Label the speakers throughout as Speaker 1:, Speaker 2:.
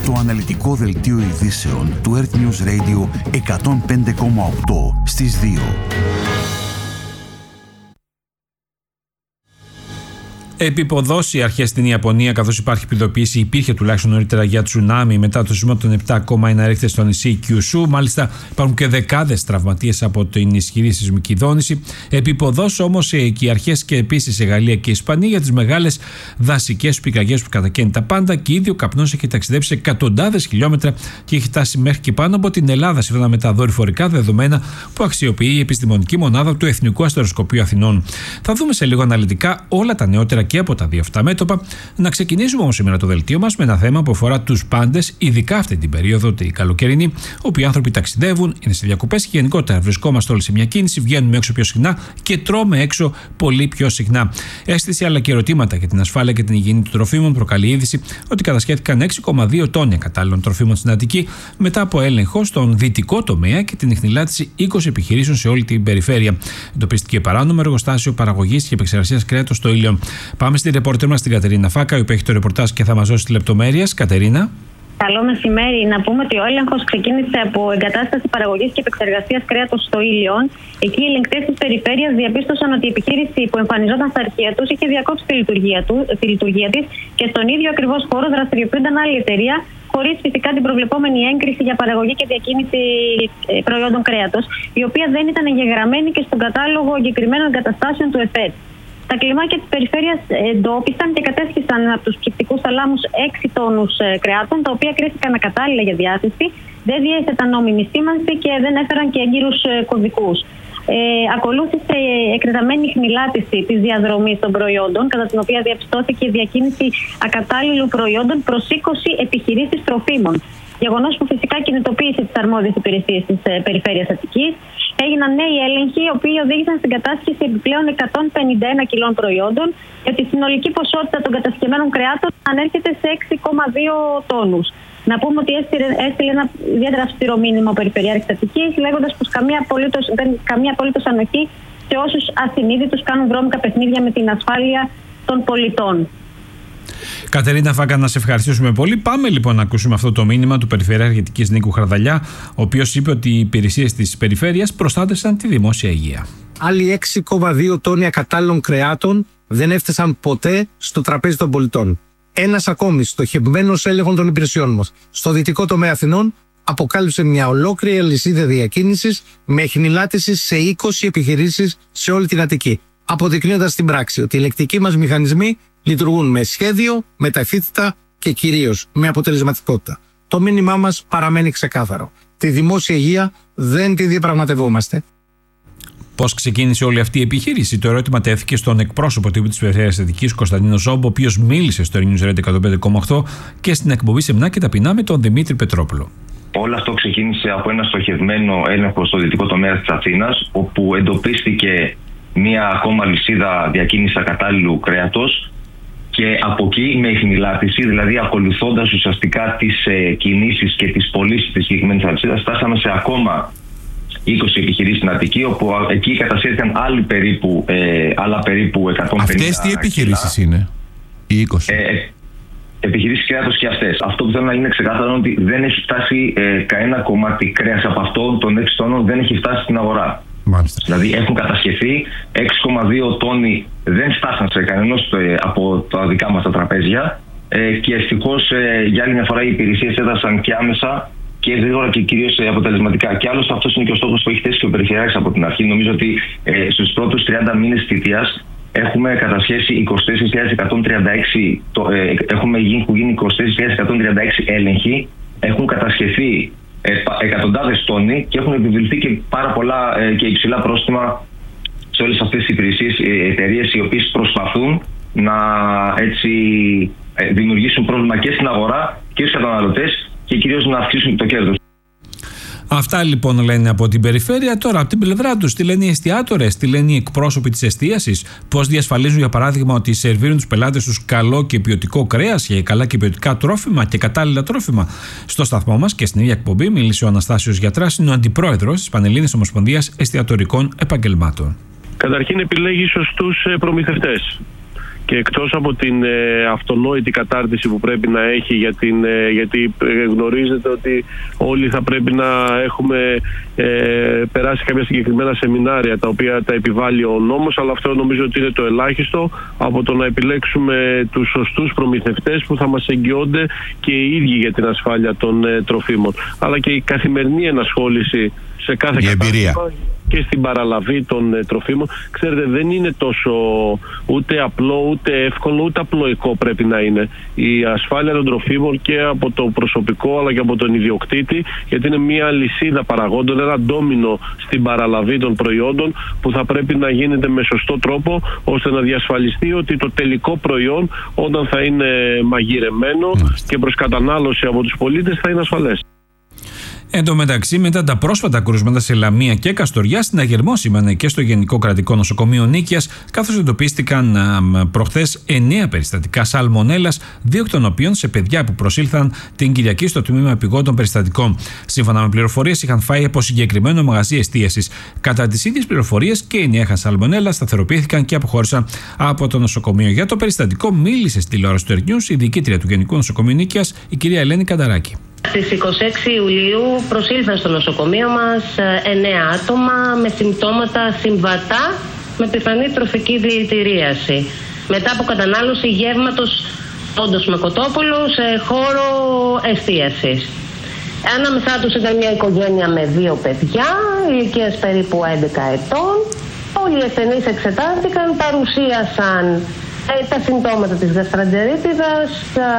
Speaker 1: Το αναλυτικό δελτίο ειδήσεων του Earth News Radio 105,8 στις 2.
Speaker 2: Επιποδώσει οι αρχές στην Ιαπωνία, καθώς υπήρχε τουλάχιστον νωρίτερα για τσουνάμι μετά το σεισμό των 7,1 ρίχτερ στο νησί Κιουσού. Μάλιστα υπάρχουν και δεκάδες τραυματίες από την ισχυρή σεισμική δόνηση. Επιποδώσει όμως και οι αρχές και επίσης η Γαλλία και η Ισπανία για τις μεγάλες δασικές πυρκαγιές που κατακαίνουν τα πάντα, και ήδη ο καπνός έχει ταξιδέψει εκατοντάδες χιλιόμετρα και έχει φτάσει μέχρι και πάνω από την Ελλάδα, σύμφωνα με τα δορυφορικά δεδομένα που αξιοποιεί η επιστημονική μονάδα του Εθνικού Αστεροσκοπείου Αθηνών. Θα δούμε σε λίγο αναλυτικά όλα τα νεότερα και από τα δύο αυτά μέτωπα. Να ξεκινήσουμε όμως σήμερα το δελτίο μας με ένα θέμα που αφορά τους πάντες, ειδικά αυτή την περίοδο, την καλοκαιρινή, όπου οι άνθρωποι ταξιδεύουν, είναι σε διακοπές και γενικότερα βρισκόμαστε όλοι σε μια κίνηση, βγαίνουμε έξω πιο συχνά και τρώμε έξω πολύ πιο συχνά. Αίσθηση αλλά και ερωτήματα για την ασφάλεια και την υγιεινή των τροφίμων προκαλεί είδηση ότι κατασχέθηκαν 6,2 τόνια κατάλληλων τροφίμων στην Αττική μετά από έλεγχο στον δυτικό τομέα και την ιχνηλάτηση 20 επιχειρήσεων σε όλη την περιφέρεια. Εντοπίστηκε παράνομο εργοστάσιο παραγωγής και επεξεργασίας κρέατος στο Ήλιον. Πάμε στη ρεπόρτερ μας την Κατερίνα Φάκα, η οποία έχει το ρεπορτάζ και θα μας δώσει λεπτομέρειες. Κατερίνα.
Speaker 3: Καλό μεσημέρι. Να πούμε ότι ο έλεγχος ξεκίνησε από εγκατάσταση παραγωγής και επεξεργασίας κρέατος στο Ήλιον. Εκεί οι ελεγκτές της περιφέρειας διαπίστωσαν ότι η επιχείρηση που εμφανιζόταν στα αρχεία τους είχε διακόψει τη λειτουργία της και στον ίδιο ακριβώς χώρο δραστηριοποιούνταν άλλη εταιρεία, χωρίς φυσικά την προβλεπόμενη έγκριση για παραγωγή και διακίνηση προϊόντων κρέατος, η οποία δεν ήταν εγγεγραμμένη και στον κατάλογο εγκεκριμένων εγκαταστάσεων του ΕΦΕΤ. Τα κλιμάκια της περιφέρειας εντόπισαν και κατέσχισαν από τους ψυκτικούς θαλάμους 6 τόνους κρεάτων, τα οποία κρίθηκαν ακατάλληλα για διάθεση, δεν διέθεταν νόμιμη σήμανση και δεν έφεραν και έγκυρους κωδικούς. Ακολούθησε εκτεταμένη χνηλάτιση της διαδρομής των προϊόντων, κατά την οποία διαπιστώθηκε η διακίνηση ακατάλληλων προϊόντων προς 20 επιχειρήσεις τροφίμων. Γεγονός που φυσικά κινητοποίησε τις αρμόδιες υπηρεσίες της περιφέρειας Αττικής. Έγιναν νέοι έλεγχοι, οι οποίοι οδήγησαν στην κατάσχεση επιπλέον 151 κιλών προϊόντων, και τη συνολική ποσότητα των κατασκευμένων κρεάτων ανέρχεται σε 6,2 τόνους. Να πούμε ότι έστειλε ένα ιδιαίτερα αυστηρό μήνυμα ο Περιφερειάρχης Αττικής, λέγοντας πως καμία απολύτως ανοχή σε όσους ασυνείδητους κάνουν βρώμικα παιχνίδια με την ασφάλεια των πολιτών.
Speaker 2: Κατερίνα Φάκα, να σε ευχαριστήσουμε πολύ. Πάμε λοιπόν να ακούσουμε αυτό το μήνυμα του Περιφερειάρχη Αττικής Νίκου Χαρδαλιά, ο οποίος είπε ότι οι υπηρεσίες της περιφέρειας προστάτευσαν τη δημόσια υγεία.
Speaker 4: Άλλοι 6,2 τόνια κατάλληλων κρεάτων δεν έφτασαν ποτέ στο τραπέζι των πολιτών. Ένας ακόμη στοχευμένος έλεγχος των υπηρεσιών μας στο δυτικό τομέα Αθηνών αποκάλυψε μια ολόκληρη αλυσίδα διακίνησης με εχνηλάτηση σε 20 επιχειρήσεις σε όλη την Αττική, αποδεικνύοντας στην πράξη ότι οι ελεκτικοί μας μηχανισμοί λειτουργούν με σχέδιο, με ταχύτητα και κυρίως με αποτελεσματικότητα. Το μήνυμά μας παραμένει ξεκάθαρο. Τη δημόσια υγεία δεν τη διαπραγματευόμαστε.
Speaker 2: Πώς ξεκίνησε όλη αυτή η επιχείρηση? Το ερώτημα τέθηκε στον εκπρόσωπο τύπου της Περιφέρειας Αττικής, Κωνσταντίνο Ζόμπο, ο οποίος μίλησε στο News Radio 105,8 και στην εκπομπή Σεμνά και Ταπεινά με τον Δημήτρη Πετρόπουλο.
Speaker 5: Όλο αυτό ξεκίνησε από ένα στοχευμένο έλεγχο στο δυτικό τομέα της Αθήνας, όπου εντοπίστηκε μία ακόμα λυσίδα διακίνησης ακατάλληλου κρέατος. Και από εκεί με εχνηλάτηση, δηλαδή ακολουθώντας ουσιαστικά τις κινήσεις και τις πωλήσεις της συγκεκριμένης αλυσίδας, φτάσαμε σε ακόμα 20 επιχειρήσεις στην Αττική, όπου εκεί κατασχέθηκαν άλλα περίπου 150.
Speaker 6: Αυτές τι επιχειρήσεις είναι, οι 20?
Speaker 5: Επιχειρήσεις κρέατος και αυτές. Αυτό που θέλω να είναι ξεκάθαρο είναι ότι δεν έχει φτάσει κανένα κομμάτι κρέας από αυτόν των 6 τόνων, δεν έχει φτάσει στην αγορά.
Speaker 6: Μάλιστα.
Speaker 5: Δηλαδή έχουν κατασχεθεί 6,2 τόνοι, δεν φτάσαν σε κανένας από τα δικά μας τα τραπέζια, και ευτυχώς για άλλη μια φορά οι υπηρεσίες έδωσαν και άμεσα και γρήγορα και κυρίως αποτελεσματικά. Και άλλωστε αυτός είναι και ο στόχος που έχει θέσει και ο Περιφερειάρχης από την αρχή. Νομίζω ότι στους πρώτους 30 μήνες θητείας έχουμε κατασχέσει 24.136, έχουν γίνει 24.136 έλεγχοι, έχουν κατασχεθεί εκατοντάδες τόνοι και έχουν επιβληθεί και πάρα πολλά και υψηλά πρόστιμα σε όλες αυτές τις υπηρεσίες, εταιρείες οι οποίες προσπαθούν να έτσι δημιουργήσουν πρόβλημα και στην αγορά και στους καταναλωτές και κυρίως να αυξήσουν το κέρδος.
Speaker 2: Αυτά λοιπόν λένε από την περιφέρεια. Τώρα από την πλευρά τους τι λένε οι εστιατόρες, τι λένε οι εκπρόσωποι της εστίασης, πώς διασφαλίζουν για παράδειγμα ότι σερβίρουν τους πελάτες τους καλό και ποιοτικό κρέας και καλά και ποιοτικά τρόφιμα και κατάλληλα τρόφιμα. Στο σταθμό μας και στην ίδια εκπομπή μίλησε ο Αναστάσιος Γιατράς, είναι ο αντιπρόεδρος της Πανελλήνιας Ομοσπονδίας Εστιατορικών Επαγγελμάτων.
Speaker 7: Καταρχήν επιλέγει σωστούς προμηθευτές. και εκτός από την αυτονόητη κατάρτιση που πρέπει να έχει γιατί γνωρίζετε ότι όλοι θα πρέπει να έχουμε περάσει κάποια συγκεκριμένα σεμινάρια τα οποία τα επιβάλλει ο νόμος, αλλά αυτό νομίζω ότι είναι το ελάχιστο από το να επιλέξουμε τους σωστούς προμηθευτές που θα μας εγγυώνται και οι ίδιοι για την ασφάλεια των τροφίμων, αλλά και η καθημερινή ενασχόληση σε κάθε κατάστημα και στην παραλαβή των τροφίμων. Ξέρετε, δεν είναι τόσο ούτε απλό, ούτε εύκολο, ούτε απλοϊκό πρέπει να είναι η ασφάλεια των τροφίμων και από το προσωπικό αλλά και από τον ιδιοκτήτη, γιατί είναι μια λυσίδα παραγόντων, ένα ντόμινο στην παραλαβή των προϊόντων που θα πρέπει να γίνεται με σωστό τρόπο ώστε να διασφαλιστεί ότι το τελικό προϊόν όταν θα είναι μαγειρεμένο και προς κατανάλωση από τους πολίτες θα είναι ασφαλές.
Speaker 2: Εν τω μεταξύ, μετά τα πρόσφατα κρούσματα σε Λαμία και Καστοριά, συναγερμό σήμανε και στο Γενικό Κρατικό Νοσοκομείο Νίκαιας, καθώς εντοπίστηκαν προχθές 9 περιστατικά σαλμονέλας, 2 εκ των οποίων σε παιδιά που προσήλθαν την Κυριακή στο τμήμα επιγόντων περιστατικών. Σύμφωνα με πληροφορίες, είχαν φάει από συγκεκριμένο μαγαζί εστίασης. Κατά τις ίδιες πληροφορίες, και οι 9 είχαν σαλμονέλα, σταθεροποιήθηκαν και αποχώρησαν από το νοσοκομείο. Για το περιστατικό, μίλησε στη τηλεόραση του Earth News η διοικήτρια του Γενικού Νοσοκομείου Νίκαιας, η κυρία Ελένη Κανταράκη.
Speaker 8: Στις 26 Ιουλίου προσήλθαν στο νοσοκομείο μας 9 άτομα με συμπτώματα συμβατά με πιθανή τροφική δηλητηρίαση μετά από κατανάλωση γεύματος όντως με κοτόπουλο σε χώρο εστίασης. Ανάμεσά τους ήταν μια οικογένεια με 2 παιδιά ηλικίας περίπου 11 ετών. Όλοι οι ασθενείς εξετάστηκαν, παρουσίασαν τα συμπτώματα της γαστρεντερίτιδας,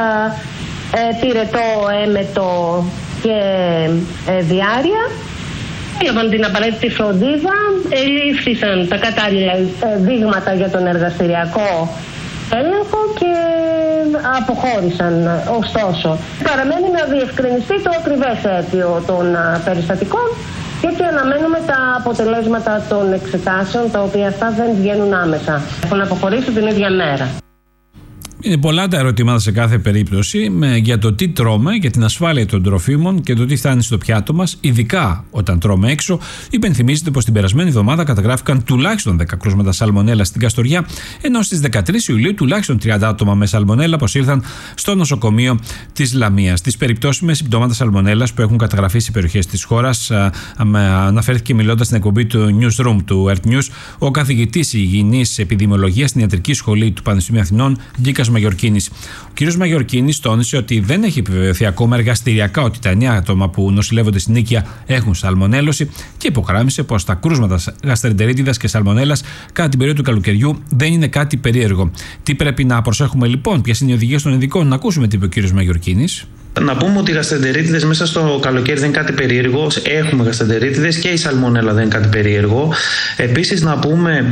Speaker 8: πυρετό, έμετο και διάρρεια. Έλαβαν την απαραίτητη φροντίδα, ελήφθησαν τα κατάλληλα δείγματα για τον εργαστηριακό έλεγχο και αποχώρησαν. Ωστόσο, παραμένει να διευκρινιστεί το ακριβές αίτιο των περιστατικών, γιατί αναμένουμε τα αποτελέσματα των εξετάσεων, τα οποία αυτά δεν βγαίνουν άμεσα. Έχουν αποχωρήσει την ίδια μέρα.
Speaker 2: Είναι πολλά τα ερωτήματα σε κάθε περίπτωση για το τι τρώμε, για την ασφάλεια των τροφίμων και το τι φτάνει στο πιάτο μας, ειδικά όταν τρώμε έξω. Υπενθυμίζεται πως την περασμένη εβδομάδα καταγράφηκαν τουλάχιστον 10 κρούσματα σαλμονέλα στην Καστοριά, ενώ στις 13 Ιουλίου τουλάχιστον 30 άτομα με σαλμονέλα προσήλθαν στο νοσοκομείο της Λαμίας. Τις περιπτώσεις με συμπτώματα σαλμονέλας που έχουν καταγραφεί σε περιοχές της χώρας, αναφέρθηκε μιλώντας στην εκπομπή του Newsroom του Earth News ο καθηγητής υγιεινής επιδημιολογίας στην Ιατρική Σχολή του Πανεπιστημίου Αθηνών, Γκίκας Μαγιορκίνης. Ο κ. Μαγιορκίνης τόνισε ότι δεν έχει επιβεβαιωθεί ακόμα εργαστηριακά ότι τα 9 άτομα που νοσηλεύονται στην Νίκαια έχουν σαλμονέλωση και υπογράμμισε πως τα κρούσματα γαστρεντερίτιδας και σαλμονέλας κατά την περίοδο του καλοκαιριού δεν είναι κάτι περίεργο. Τι πρέπει να προσέχουμε λοιπόν, ποιες είναι οι οδηγίες των ειδικών, να ακούσουμε τι είπε ο κ. Μαγιορκίνης.
Speaker 9: Να πούμε ότι οι γαστρεντερίτιδες μέσα στο καλοκαίρι δεν είναι κάτι περίεργο. Έχουμε γαστρεντερίτιδες και η σαλμονέλα δεν είναι κάτι περίεργο. Επίσης, να πούμε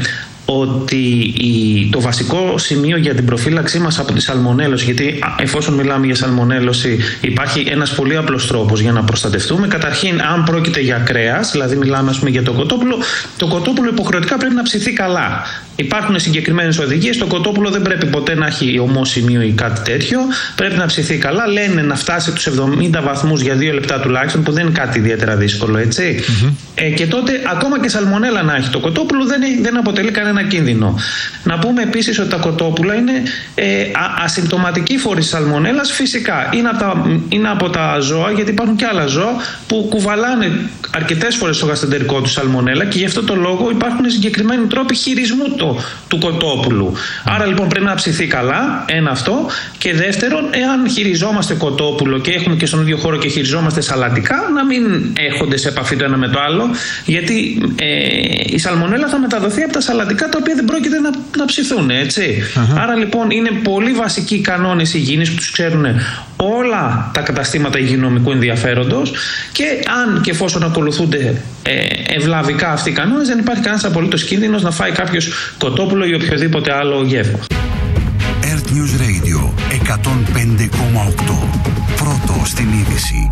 Speaker 9: ότι το βασικό σημείο για την προφύλαξή μας από τη σαλμονέλωση, γιατί εφόσον μιλάμε για σαλμονέλωση υπάρχει ένας πολύ απλός τρόπος για να προστατευτούμε. Καταρχήν, αν πρόκειται για κρέας, δηλαδή μιλάμε ας πούμε για το κοτόπουλο υποχρεωτικά πρέπει να ψηθεί καλά. Υπάρχουν συγκεκριμένες οδηγίες. Το κοτόπουλο δεν πρέπει ποτέ να έχει ομόσημείο ή κάτι τέτοιο. Πρέπει να ψηθεί καλά. Λένε να φτάσει τους 70 βαθμούς για 2 λεπτά τουλάχιστον, που δεν είναι κάτι ιδιαίτερα δύσκολο, έτσι. Και τότε, ακόμα και σαλμονέλα να έχει το κοτόπουλο, δεν αποτελεί κανένα κίνδυνο. Να πούμε επίσης ότι τα κοτόπουλα είναι ασυμπτωματικοί φορείς σαλμονέλας, φυσικά. Είναι από τα ζώα, γιατί υπάρχουν και άλλα ζώα που κουβαλάνε αρκετές φορές στο γαστρεντερικό του σαλμονέλα και γι' αυτό το λόγο υπάρχουν συγκεκριμένοι τρόποι χειρισμού του κοτόπουλου. Άρα λοιπόν πρέπει να ψηθεί καλά, ένα αυτό. Και δεύτερον, εάν χειριζόμαστε κοτόπουλο και έχουμε και στον ίδιο χώρο και χειριζόμαστε σαλατικά, να μην έρχονται σε επαφή το ένα με το άλλο, γιατί η σαλμονέλα θα μεταδοθεί από τα σαλατικά τα οποία δεν πρόκειται να ψηθούν, έτσι. Άρα λοιπόν είναι πολύ βασικοί οι κανόνες υγιεινής που τους ξέρουν όλα τα καταστήματα υγειονομικού ενδιαφέροντος, και αν και εφόσον ακολουθούνται ευλαβικά αυτοί οι κανόνες, δεν υπάρχει κανένας απολύτως κίνδυνος να φάει κάποιος κοτόπουλο ή οποιοδήποτε άλλο γεύμα.
Speaker 1: Earth News Radio 105,8. Πρώτο στην είδηση.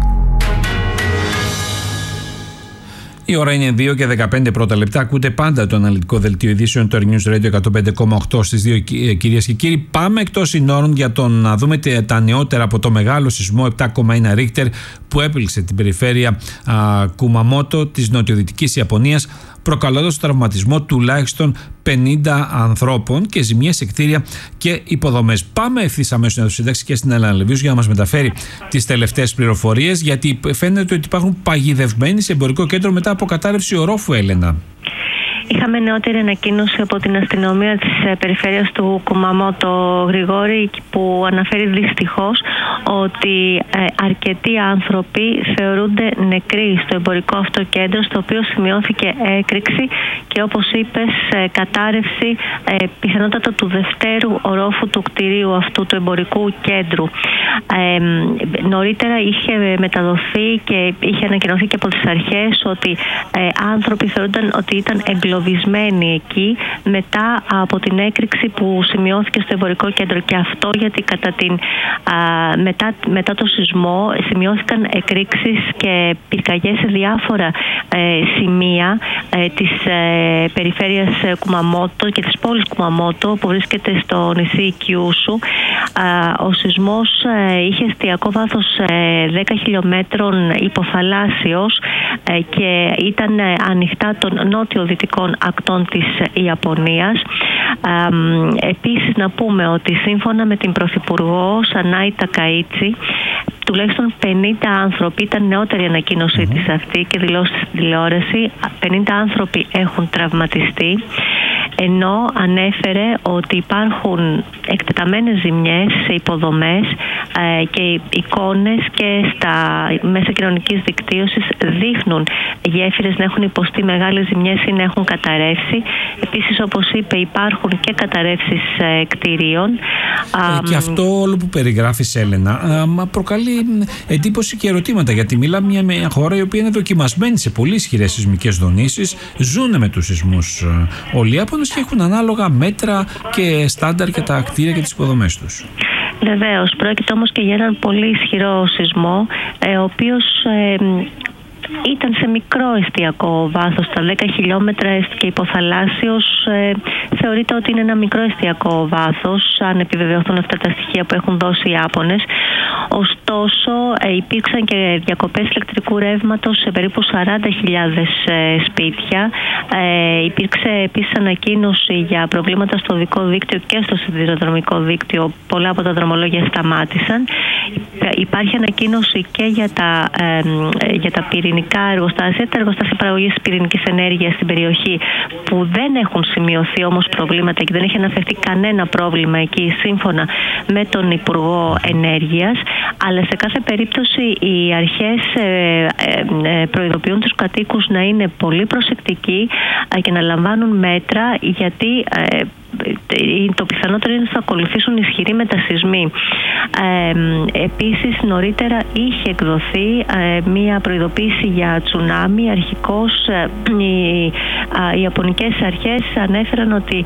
Speaker 2: Η ώρα είναι 2 και 15 πρώτα λεπτά. Ακούτε πάντα το αναλυτικό δελτίο ειδήσεων του Earth News Radio 105,8 στις 2, κυρίες και κύριοι. Πάμε εκτός συνόρων για να δούμε τα νεότερα από το μεγάλο σεισμό 7,1 Ρίχτερ που έπληξε την περιφέρεια Κουμαμότο της νοτιοδυτικής Ιαπωνίας. προκαλώντας τραυματισμό τουλάχιστον 50 ανθρώπων και ζημιές σε κτίρια και υποδομές. Πάμε ευθύς αμέσως στην σύνταξη και στην Έλενα Λεβίους για να μας μεταφέρει τις τελευταίες πληροφορίες, γιατί φαίνεται ότι υπάρχουν παγιδευμένοι σε εμπορικό κέντρο μετά από κατάρρευση ορόφου, Έλενα.
Speaker 10: Είχαμε νεότερη ανακοίνωση από την αστυνομία της περιφέρειας του Κουμαμότο, Γρηγόρη, που αναφέρει δυστυχώς ότι αρκετοί άνθρωποι θεωρούνται νεκροί στο εμπορικό αυτό κέντρο, στο οποίο σημειώθηκε έκρηξη και, όπως είπες, κατάρρευση πιθανότατα του δευτέρου ορόφου του κτηρίου αυτού του εμπορικού κέντρου. Νωρίτερα είχε μεταδοθεί και είχε ανακοινωθεί και από τις αρχές ότι άνθρωποι θεωρούνταν ότι ήταν εγκλωβισμένοι εκεί μετά από την έκρηξη που σημειώθηκε στο εμπορικό κέντρο. Και αυτό γιατί μετά το σεισμό σημειώθηκαν εκρήξεις και πυρκαγιές σε διάφορα σημεία της περιφέρειας Κουμαμότο και της πόλης Κουμαμότο, που βρίσκεται στο νησί Κιούσου. Ο σεισμός είχε εστιακό βάθος 10 χιλιόμετρων υποθαλάσσιος και ήταν ανοιχτά των νότιο-δυτικών ακτών της Ιαπωνίας. Επίσης να πούμε ότι σύμφωνα με την Πρωθυπουργό Σανάι Τακαΐτσι, τουλάχιστον 50 άνθρωποι, ήταν νεότερη ανακοίνωσή της αυτή και δηλώσει στην τηλεόραση, 50 άνθρωποι έχουν τραυματιστεί, ενώ ανέφερε ότι υπάρχουν εκτεταμένες ζημιές σε υποδομές και εικόνες και στα μέσα κοινωνικής δικτύωσης δείχνουν γέφυρες να έχουν υποστεί μεγάλες ζημιές ή να έχουν καταρρεύσει. Επίσης, όπως είπε, υπάρχουν και καταρρεύσεις κτηρίων.
Speaker 2: Και αυτό όλο που περιγράφεις, Έλενα, προκαλεί εντύπωση και ερωτήματα, γιατί μιλάμε για μια χώρα η οποία είναι δοκιμασμένη σε πολύ ισχυρές σεισμικές δονήσεις, ζουν με τους σεισμούς όλοι οι Ιάπωνες και έχουν ανάλογα μέτρα και στάνταρ για τα κτίρια και τις υποδομές τους.
Speaker 10: Βεβαίως, πρόκειται όμως και για έναν πολύ ισχυρό σεισμό, ο οποίος ήταν σε μικρό εστιακό βάθος, στα 10 χιλιόμετρα και υποθαλάσσιος. Θεωρείται ότι είναι ένα μικρό εστιακό βάθος, αν επιβεβαιωθούν αυτά τα στοιχεία που έχουν δώσει οι Ιάπωνες. Ωστόσο, υπήρξαν και διακοπές ηλεκτρικού ρεύματος σε περίπου 40.000 σπίτια. Υπήρξε επίσης ανακοίνωση για προβλήματα στο οδικό δίκτυο και στο σιδηροδρομικό δίκτυο. Πολλά από τα δρομολόγια σταμάτησαν. Υπάρχει ανακοίνωση και για τα πυρηνικά εργοστάσια, τα εργοστάσια παραγωγής πυρηνικής ενέργειας στην περιοχή, που δεν έχουν σημειωθεί όμως προβλήματα και δεν έχει αναφερθεί κανένα πρόβλημα εκεί, σύμφωνα με τον Υπουργό Ενέργειας. Αλλά σε κάθε περίπτωση οι αρχές προειδοποιούν τους κατοίκους να είναι πολύ προσεκτικοί και να λαμβάνουν μέτρα, γιατί το πιθανότερο είναι ότι θα ακολουθήσουν ισχυροί μετασεισμοί. Επίσης, νωρίτερα είχε εκδοθεί μία προειδοποίηση για τσουνάμι. Αρχικώς οι ιαπωνικές αρχές ανέφεραν ότι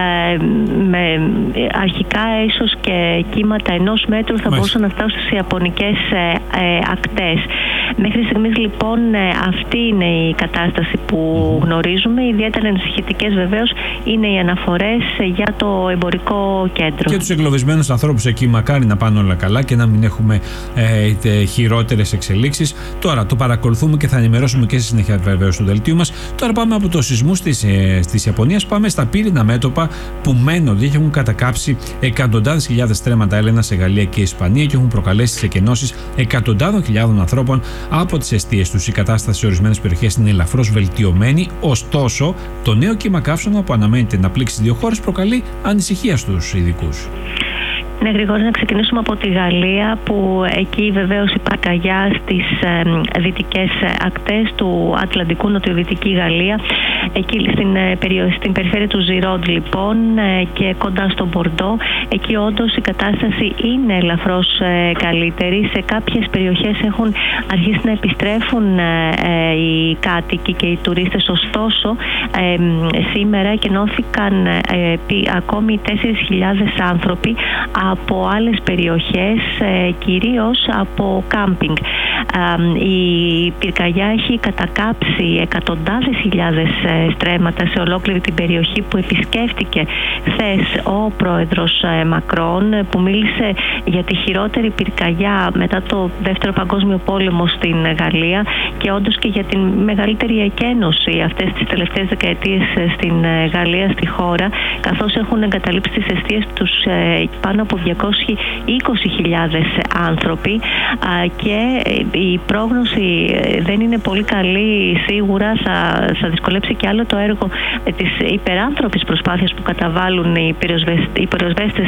Speaker 10: αρχικά ίσως και κύματα 1 μέτρου θα μπορούσαν να φτάσουν στις ιαπωνικές ακτές. Μέχρι στιγμής λοιπόν αυτή είναι η κατάσταση που γνωρίζουμε. Ιδιαίτερα ενισχυτικές βεβαίως είναι οι αναφορές για το εμπορικό κέντρο.
Speaker 2: Και τους εγκλωβισμένους ανθρώπους εκεί, μακάρι να πάνε όλα καλά και να μην έχουμε χειρότερες εξελίξεις. Τώρα το παρακολουθούμε και θα ενημερώσουμε και στη συνέχεια βεβαίως στο δελτίο μας. Τώρα πάμε από το σεισμό της Ιαπωνίας, πάμε στα πύρινα μέτωπα που μένονται και έχουν κατακάψει εκατοντάδες χιλιάδες στρέμματα, Έλενα, σε Γαλλία και Ισπανία και έχουν προκαλέσει τις εκενώσεις εκατοντάδων χιλιάδων ανθρώπων από τις εστίες τους. Η κατάσταση σε ορισμένες περιοχές είναι ελαφρώς βελτιωμένη, ωστόσο το νέο κύμα καύσωνα που αναμένεται να πλήξει 2 χώρες προκαλεί ανησυχία στους ειδικούς.
Speaker 10: Ναι, γρήγορα να ξεκινήσουμε από τη Γαλλία, που εκεί βεβαίως η πυρκαγιά στις δυτικές ακτές του Ατλαντικού, νοτιοδυτική Γαλλία, εκεί στην περιφέρεια του Ζιρόντ λοιπόν και κοντά στο Μπορντό. Εκεί όντως η κατάσταση είναι ελαφρώς καλύτερη. Σε κάποιες περιοχές έχουν αρχίσει να επιστρέφουν οι κάτοικοι και οι τουρίστες, ωστόσο σήμερα εκενώθηκαν ακόμη 4.000 άνθρωποι από άλλες περιοχές, κυρίως από κάμπινγκ. Η πυρκαγιά έχει κατακάψει εκατοντάδες χιλιάδες στρέμματα σε ολόκληρη την περιοχή που επισκέφτηκε χθες ο πρόεδρος Μακρόν, που μίλησε για τη χειρότερη πυρκαγιά μετά το Δεύτερο Παγκόσμιο Πόλεμο στην Γαλλία και όντως και για την μεγαλύτερη εκένωση αυτές τις τελευταίες δεκαετίες στην Γαλλία, στη χώρα, καθώς έχουν εγκαταλείψει τις εστίες τους πάνω από 220.000 άνθρωποι και η πρόγνωση δεν είναι πολύ καλή. Σίγουρα θα δυσκολέψει και άλλο το έργο της υπεράνθρωπης προσπάθειας που καταβάλουν οι πυροσβέστες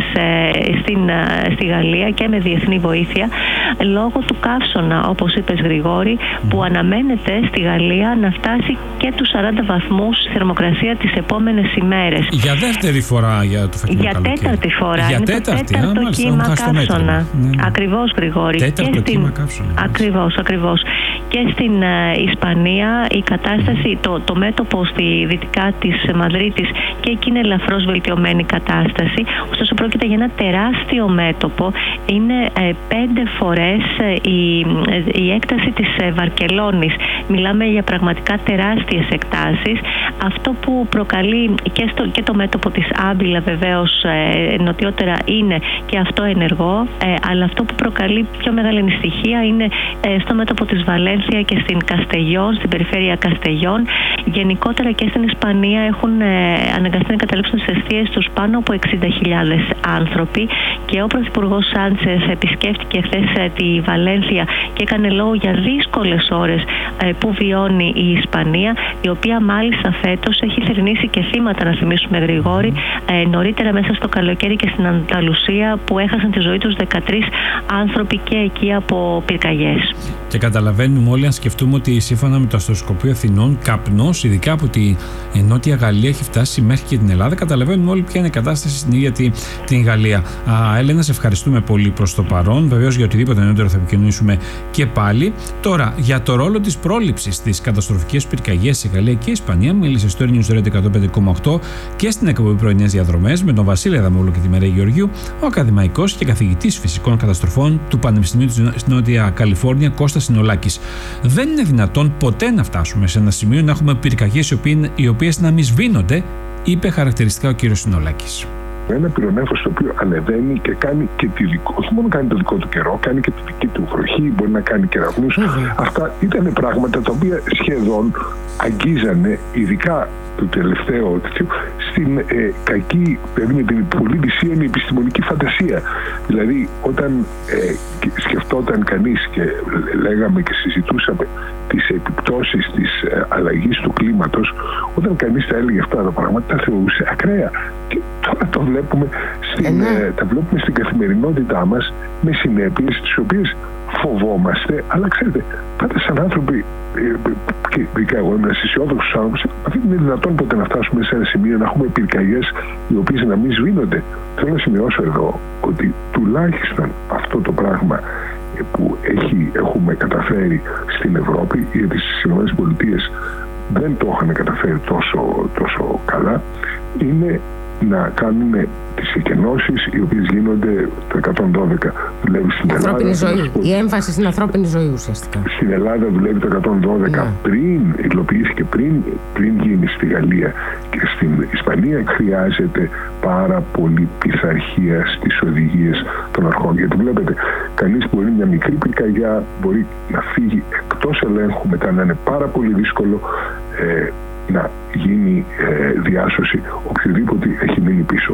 Speaker 10: στη Γαλλία και με διεθνή βοήθεια, λόγω του καύσωνα, όπως είπες Γρηγόρη, που αναμένεται στη Γαλλία να φτάσει και τους 40 βαθμούς θερμοκρασία τις επόμενες ημέρες.
Speaker 2: Για δεύτερη φορά για το φετινό καλοκαίρι.
Speaker 10: Για τέταρτη φορά.
Speaker 2: Για
Speaker 10: είναι
Speaker 2: τέταρτη,
Speaker 10: το τέταρτο κύμα καύσωνα.
Speaker 2: Ακριβώς,
Speaker 10: Γρηγόρη.
Speaker 2: Τέταρτο κύμα καύσωνα.
Speaker 10: Ακριβώς. Και στην Ισπανία η κατάσταση, το μέτωπο στη δυτικά της Μαδρίτης, και εκεί είναι ελαφρώς βελτιωμένη κατάσταση. Ωστόσο πρόκειται για ένα τεράστιο μέτωπο. Είναι 5 φορές η έκταση της Βαρκελόνης. Μιλάμε για πραγματικά τεράστιες εκτάσεις. Αυτό που προκαλεί και το μέτωπο της Άμπιλα βεβαίως νοτιότερα είναι και αυτό ενεργό, αλλά αυτό που προκαλεί πιο μεγάλη ανησυχία είναι στο μέτωπο της Βαλένθια και στην Καστεγιόν, στην περιφέρεια Καστεγιόν. Γενικότερα και στην Ισπανία έχουν αναγκαστεί να καταλήψουν τις εστίες τους πάνω από 60.000 άνθρωποι και ο Πρωθυπουργός Σάντσες επισκέφτηκε χθες τη Βαλένθια και έκανε λόγο για δύσκολες ώρες που βιώνει η Ισπανία, η οποία μάλιστα φέτος έχει θρηνήσει και θύματα, να θυμίσουμε Γρηγόρη, νωρίτερα μέσα στο καλοκαίρι και στην Ανταλουσία, που έχασαν τη ζωή τους 13 άνθρωποι και εκεί από πυρκαγιές.
Speaker 2: Και καταλαβαίνουμε όλοι, αν σκεφτούμε ότι σύμφωνα με το Αστροσκοπείο Αθηνών, καπνός, ειδικά από τη Νότια Γαλλία, έχει φτάσει μέχρι και την Ελλάδα. Καταλαβαίνουμε όλοι ποια είναι η κατάσταση στην ίδια την Γαλλία. Έλενα, σε ευχαριστούμε πολύ προς το παρόν. Βεβαίως για οτιδήποτε νεότερο θα επικοινωνήσουμε και πάλι. Τώρα, για το ρόλο της πρόληψης στις καταστροφικές πυρκαγιές στη Γαλλία και Ισπανία, μίλησε στο News Radio 105,8 και στην εκπομπή Πρωινές Διαδρομές με τον Βασίλη Αδαμόπουλο και τη Μερέη Γεωργίου, ο ακαδημαϊκός και καθηγητής φυσικών καταστροφών του Πανεπιστημίου της Νότια Καλιφόρνια, Κώστας Συνολάκης. Δεν είναι δυνατόν ποτέ να φτάσουμε σε ένα σημείο να έχουμε πυρκαγιές οι οποίες να μην σβήνονται, είπε χαρακτηριστικά ο κύριος Συνολάκης.
Speaker 11: Ένα πυρονέφος το οποίο ανεβαίνει και κάνει και όχι μόνο κάνει το δικό του καιρό, κάνει και τη δική του βροχή, μπορεί να κάνει κεραυνούς. Αυτά ήταν πράγματα τα οποία σχεδόν αγγίζανε, ειδικά το τελευταίο, στην κακή, δηλαδή με την πολύ δυσίωνη επιστημονική φαντασία. Δηλαδή, όταν σκεφτόταν κανείς και λέγαμε και συζητούσαμε τις επιπτώσεις της αλλαγής του κλίματος, όταν κανείς τα έλεγε αυτά τα πράγματα, τα θεωρούσε ακραία. Και τώρα το βλέπουμε τα βλέπουμε στην καθημερινότητά μας με συνέπειες τις οποίες φοβόμαστε, αλλά ξέρετε, πάντα σαν άνθρωποι, και ειδικά εγώ είμαι ένας αισιόδοξος άνθρωπος, δεν είναι δυνατόν ποτέ να φτάσουμε σε ένα σημείο να έχουμε πυρκαγιές οι οποίες να μην σβήνονται. Θέλω να σημειώσω εδώ ότι τουλάχιστον αυτό το πράγμα που έχουμε καταφέρει στην Ευρώπη, γιατί στις ΗΠΑ δεν το είχαν καταφέρει τόσο καλά, είναι να κάνουμε τις εκενώσεις οι οποίες γίνονται το 112. Δουλεύει στην
Speaker 12: ανθρώπινη ζωή. Η έμφαση στην ανθρώπινη ζωή ουσιαστικά.
Speaker 11: Στην Ελλάδα δουλεύει το 112 πριν υλοποιήθηκε, πριν γίνει στη Γαλλία και στην Ισπανία. Χρειάζεται πάρα πολύ πειθαρχία στις οδηγίες των αρχών. Γιατί βλέπετε, κανείς μπορεί μια μικρή πυρκαγιά μπορεί να φύγει εκτός ελέγχου, μετά να είναι πάρα πολύ δύσκολο να γίνει διάσωση οποιοδήποτε έχει μείνει πίσω.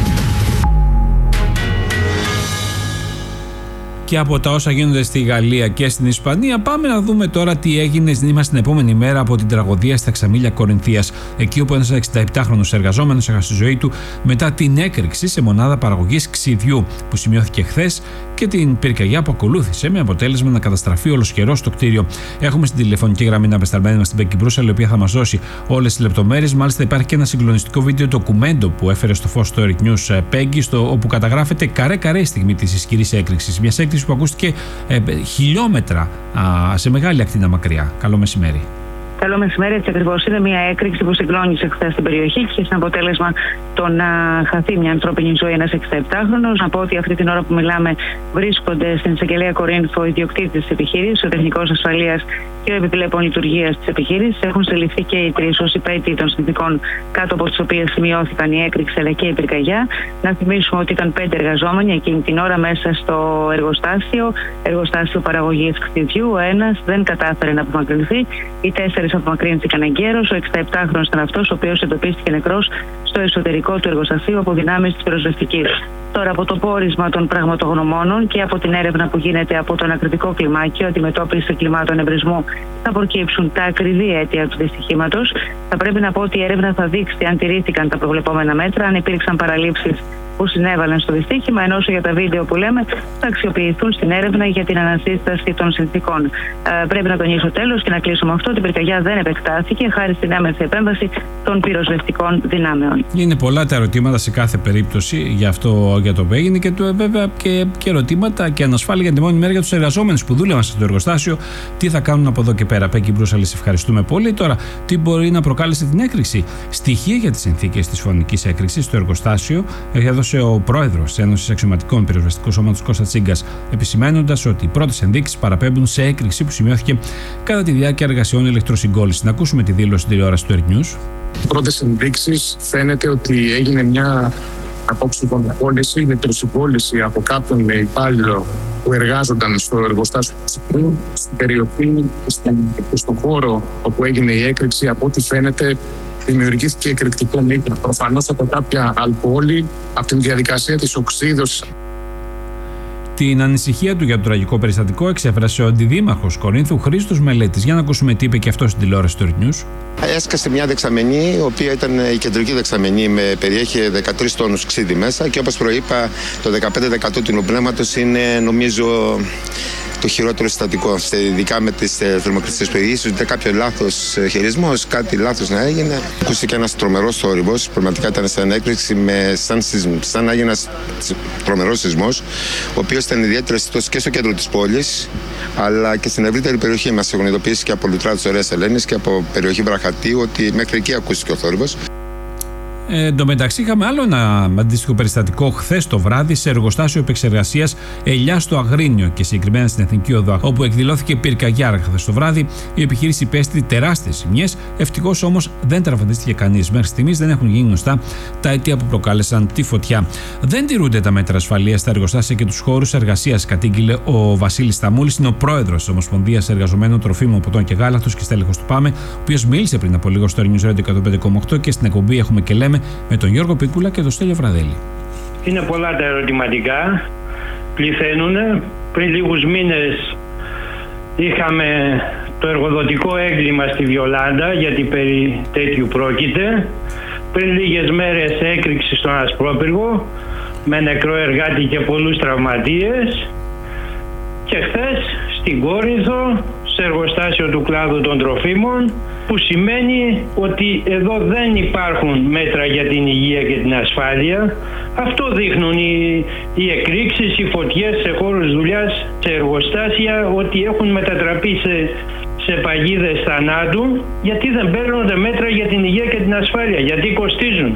Speaker 2: Και από τα όσα γίνονται στη Γαλλία και στην Ισπανία, πάμε να δούμε τώρα τι έγινε. Είμαστε την επόμενη μέρα από την τραγωδία στα Ξαμήλια Κορινθίας. Εκεί όπου ένας 67χρονος εργαζόμενος έχασε τη ζωή του μετά την έκρηξη σε μονάδα παραγωγής ξυδιού που σημειώθηκε χθες και την πυρκαγιά που ακολούθησε, με αποτέλεσμα να καταστραφεί ολοσχερός το κτίριο. Έχουμε στην τηλεφωνική γραμμή να απεσταλμένη μας την Μπέκη Μπρούσαλ, η οποία θα μας δώσει όλες τις λεπτομέρειες. Μάλιστα, υπάρχει και ένα συγκλονιστικό βίντεο ντοκουμέντο που έφερε στο φως στο Eric News Peggy, όπου καταγράφεται καρέ-καρέ η στιγμή της ισχυρής έκρηξης. Μια έκρηξη που ακούστηκε χιλιόμετρα σε μεγάλη ακτίνα μακριά. Καλό μεσημέρι.
Speaker 13: Καλό μεσημέρι, έτσι ακριβώς είναι μια έκρηξη που συγκλώνησε χθες στην περιοχή και είχε σαν αποτέλεσμα το να χαθεί μια ανθρώπινη ζωή ένας 67χρονος. Να πω ότι αυτή την ώρα που μιλάμε βρίσκονται στην εισαγγελία Κορίνθου ο ιδιοκτήτης της επιχείρησης, ο τεχνικός ασφαλείας και ο επιπλέον λειτουργίας της επιχείρησης. Έχουν συλληφθεί και οι τρεις ως υπέτειοι των συνθηκών κάτω από τις οποίες σημειώθηκαν η έκρηξη αλλά και η πυρκαγιά. Να θυμίσουμε ότι ήταν 5 εργαζόμενοι εκείνη την ώρα μέσα στο εργοστάσιο παραγωγής κτηριού. Ο ένας δεν κατάφερε να απομακρυνθεί, οι 4 απομακρύνθηκαν εγκαίρως. Ο 67χρονος ήταν αυτός ο οποίος εντοπίστηκε νεκρός στο εσωτερικό του εργοστασίου από δυνάμεις της πυροσβεστικής. Τώρα, από το πόρισμα των πραγματογνωμόνων και από την έρευνα που γίνεται από το ανακριτικό κλιμάκιο αντιμετώπιση κλιμάτων εμπρισμού, θα προκύψουν τα ακριβή αίτια του δυστυχήματος. Θα πρέπει να πω ότι η έρευνα θα δείξει αν τηρήθηκαν τα προβλεπόμενα μέτρα, αν υπήρξαν παραλήψεις που συνέβαλαν στο δυστύχημα, ενώ για τα βίντεο που λέμε θα αξιοποιηθούν στην έρευνα για την ανασύσταση των συνθηκών. Πρέπει να τονίσω τέλος και να κλείσω με αυτό ότι η πυρκαγιά δεν επεκτάθηκε χάρη στην άμεση επέμβαση των πυροσβεστικών δυνάμεων.
Speaker 2: Είναι πολλά τα ερωτήματα σε κάθε περίπτωση για το που έγινε και βέβαια και ερωτήματα και ανασφάλεια για την επόμενη μέρα για τους εργαζόμενους που δούλευαν στο εργοστάσιο. Τι θα κάνουν από εδώ και πέρα. Πέκκι Μπρούσαλη, ευχαριστούμε πολύ. Τώρα, τι μπορεί να προκάλεσε την έκρηξη. Στοιχεία για τις συνθήκες της φωνικής έκρηξης στο εργοστάσιο έδωσε ο πρόεδρος της Ένωσης Αξιωματικών Πυροσβεστικού Σώματος Κώστας Τσίγκας, επισημαίνοντας ότι οι πρώτες ενδείξεις παραπέμπουν σε έκρηξη που σημειώθηκε κατά τη διάρκεια εργασιών ηλεκτροσυγκόλλησης. Να ακούσουμε τη δήλωση στην τηλεόραση του Earth News.
Speaker 14: Πρώτες ενδείξσεις φαίνεται ότι έγινε μια απόψη ηλεκτροσυγκόλληση από κάποιον υπάλληλο που εργάζονταν στο εργοστάσιο του στην περιοχή και στον χώρο όπου έγινε η έκρηξη. Από ό,τι φαίνεται, δημιουργήθηκε εκρηκτικό μείγμα. Προφανώς από κάποια αλκοόλη, από την διαδικασία της οξύδωσης.
Speaker 2: Την ανησυχία του για το τραγικό περιστατικό εξέφρασε ο αντιδήμαρχος Κορίνθου Χρήστος Μελέτης. Για να ακούσουμε τι είπε και αυτό στην τηλεόραση του Earth News.
Speaker 15: Έσκασε μια δεξαμενή, η οποία ήταν η κεντρική δεξαμενή, περιέχει 13 τόνους ξύδι μέσα και όπως προείπα, το 15% του πνεύματος είναι, νομίζω, το χειρότερο συστατικό, ειδικά με τις θερμοκρασίες που ίσως ήταν κάποιο λάθος χειρισμός, κάτι λάθος να έγινε. Ακούστηκε ένας τρομερός θόρυβος, πραγματικά ήταν σαν έκρηξη, σαν να έγινε ένας τρομερός σεισμός, ο οποίος ήταν ιδιαίτερα αισθητός και στο κέντρο της πόλης, αλλά και στην ευρύτερη περιοχή. Μας έχουν ειδοποιήσει και από Λουτρά της Ωραίας Ελένης και από περιοχή Βραχατίου ότι μέχρι εκεί ακούστηκε ο θόρυβος.
Speaker 2: Εν τω μεταξύ, είχαμε άλλο ένα αντίστοιχο περιστατικό χθες το βράδυ σε εργοστάσιο επεξεργασίας Ελιά στο Αγρίνιο και συγκεκριμένα στην Εθνική Οδό, όπου εκδηλώθηκε πυρκαγιά χθες το βράδυ. Η επιχείρηση υπέστη τεράστιες ζημιές. Ευτυχώς όμως δεν τραυματίστηκε κανείς. Μέχρι στιγμής δεν έχουν γίνει γνωστά τα αίτια που προκάλεσαν τη φωτιά. Δεν τηρούνται τα μέτρα ασφαλείας στα εργοστάσια και τους χώρους εργασίας, κατήγγειλε ο Βασίλης Σταμούλης. Είναι ο πρόεδρος της Ομοσπονδίας Εργαζομένων Τροφίμων, Ποτών και Γάλακτος και στέλεχος του ΠΑΜΕ, ο οποίος μίλησε πριν από λίγο στο News Radio 105,8 και στην εκπομπή Έχουμε και Λέμε με τον Γιώργο Πίκουλα και τον Στέλιο Βραδέλη.
Speaker 16: Είναι πολλά τα ερωτηματικά, πληθαίνουν. Πριν λίγους μήνες είχαμε το εργοδοτικό έγκλημα στη Βιολάντα, γιατί περί τέτοιου πρόκειται. Πριν λίγες μέρες έκρηξη στον Ασπρόπυργο με νεκρό εργάτη και πολλούς τραυματίες. Και χθες στην Κόρινθο, σε εργοστάσιο του κλάδου των τροφίμων, που σημαίνει ότι εδώ δεν υπάρχουν μέτρα για την υγεία και την ασφάλεια. Αυτό δείχνουν οι εκρήξεις, οι φωτιές σε χώρους δουλειάς, σε εργοστάσια, ότι έχουν μετατραπεί σε παγίδες θανάτου, γιατί δεν παίρνονται μέτρα για την υγεία και την ασφάλεια, γιατί κοστίζουν.